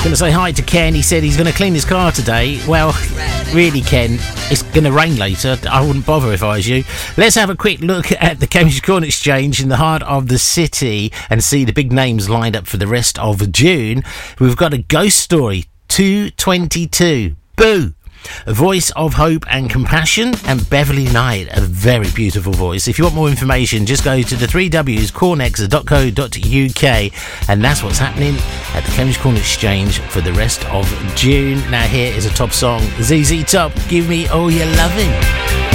Going to say hi to Ken. He said he's going to clean his car today. Well, really, Ken, it's going to rain later. I wouldn't bother if I was you. Let's have a quick look at the Cambridge Corn Exchange in the heart of the city and see the big names lined up for the rest of June. We've got a ghost story, 222. Boo! A voice of hope and compassion, and Beverly Knight, a very beautiful voice. If you want more information, just go to the 3Ws cornex.co.uk, and that's what's happening at the Cambridge Corn Exchange for the rest of June. Now here is a top song, ZZ Top, Give Me All Your Loving.